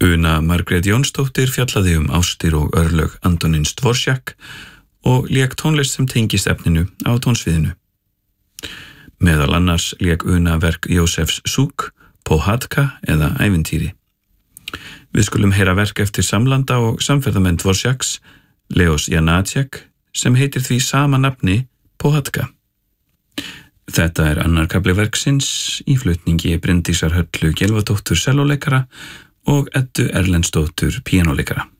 Una Margrét Jónsdóttir fjallaði ástir og örlög Antonins Dvořák og lék tónlist sem tengist efninu á tónsviðinu. Meðal annars lék Una verk Jósefs Suk, Pohádka eða ævintýri. Við skulum heyra verk eftir samlanda og samferðamenn Dvořáks, Leos Janáček, sem heitir því sama nafni Pohádka. Þetta annar kafli verksins í flutningi Bryndísar Höllu Gylfadóttur sellóleikara og Eddu Erlendsdóttur píanóleikara.